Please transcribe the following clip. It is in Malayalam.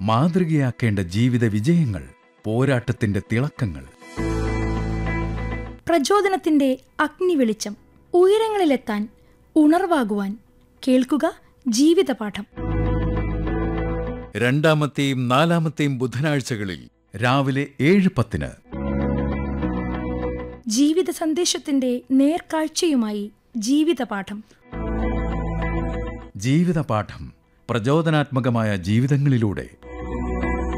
മാതൃകയാക്കേണ്ട ജീവിത വിജയങ്ങൾ, പോരാട്ടത്തിന്റെ തിളക്കങ്ങൾ. പ്രചോദനത്തിന്റെ അഗ്നിവെളിച്ചം, ഉയരങ്ങളിലെത്താൻ ഉണർവാകുവാൻ. കേൾക്കുക ജീവിതപാഠം. രണ്ടാമത്തെയും നാലാമത്തെയും ബുധനാഴ്ചകളിൽ രാവിലെ 7:10. ജീവിത സന്ദേശത്തിന്റെ നേർക്കാഴ്ചയുമായി ജീവിതപാഠം. ജീവിതപാഠം, പ്രചോദനാത്മകമായ ജീവിതങ്ങളിലൂടെ